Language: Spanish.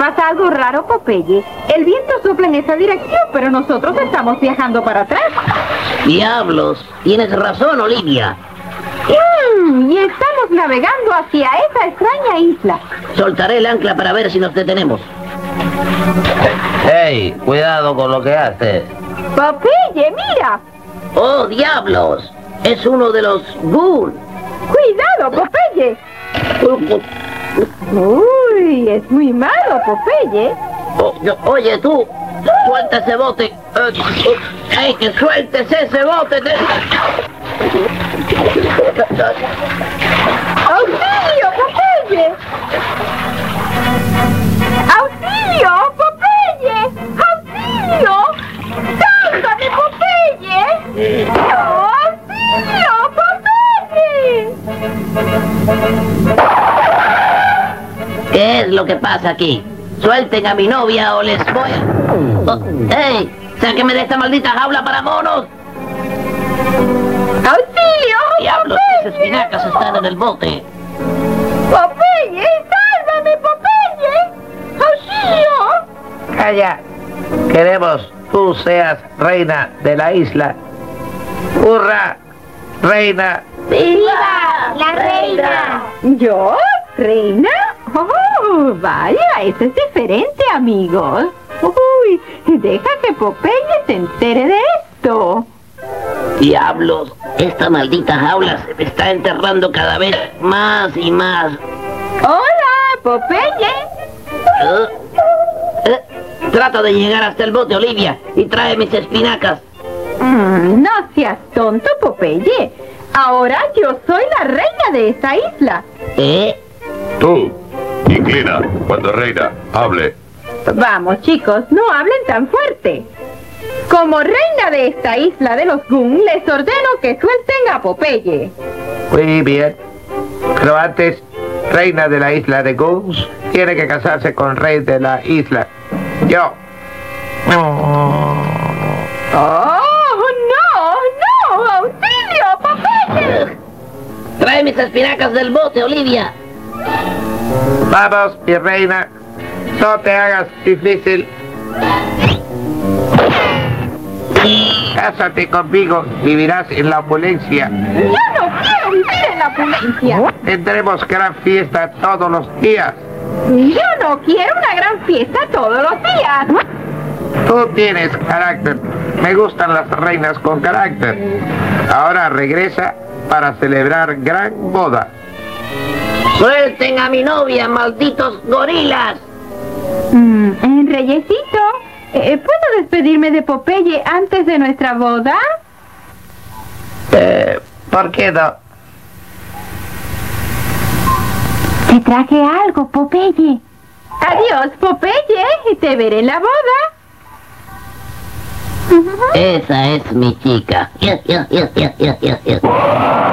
¿Pasa algo raro, Popeye? El viento sopla en esa dirección, pero nosotros estamos viajando para atrás. ¡Diablos! Tienes razón, Olivia. Y estamos navegando hacia esa extraña isla. Soltaré el ancla para ver si nos detenemos. ¡Ey! Cuidado con lo que haces. Popeye, mira. ¡Oh, diablos! Es uno de los Goon. Cuidado, Popeye. Uy, es muy malo, Popeye. Oye, tú, suelta ese bote. ¡Ay, que sueltes ese bote! ¡Auxilio, Popeye! ¡Auxilio, Popeye! ¡Auxilio! ¡Sálvame, Popeye! ¡Auxilio, Popeye! ¿Qué es lo que pasa aquí? Suelten a mi novia o les voy a... ¡Ey! ¡Sáquenme de esta maldita jaula para monos! ¡Auxilio! ¡Diablos! Las espinacas están en el bote. ¡Popeye! ¡Sálvame, Popeye! ¡Auxilio! Calla. Queremos tú seas reina de la isla. ¡Hurra! ¡Reina! ¡Viva la reina! ¿Yo? ¿Reina? Oh, vaya, eso es diferente, amigos. Uy, deja que Popeye se entere de esto. ¡Diablos! Esta maldita jaula se me está enterrando cada vez más y más. ¡Hola, Popeye! Trata de llegar hasta el bote, Olivia, y trae mis espinacas. No seas tonto, Popeye. Ahora yo soy la reina de esta isla. Tú, inclina, cuando reina, hable. Vamos, chicos, no hablen tan fuerte. Como reina de esta isla de los Goon, les ordeno que suelten a Popeye. Muy bien. Pero antes, reina de la isla de Goons tiene que casarse con rey de la isla. Yo. ¡Oh, no! ¡No! ¡Auxilio, Popeye! Trae mis espinacas del bote, Olivia. Vamos, mi reina. No te hagas difícil. Cásate conmigo, vivirás en la opulencia. ¡Yo no quiero vivir en la opulencia! Tendremos gran fiesta todos los días. ¡Yo no quiero una gran fiesta todos los días! Tú tienes carácter. Me gustan las reinas con carácter. Ahora regresa para celebrar gran boda. ¡Suelten a mi novia, malditos gorilas! Reyesito, ¿puedo despedirme de Popeye antes de nuestra boda? ¿Por qué no? Te traje algo, Popeye. Adiós, Popeye. Te veré en la boda. Esa es mi chica.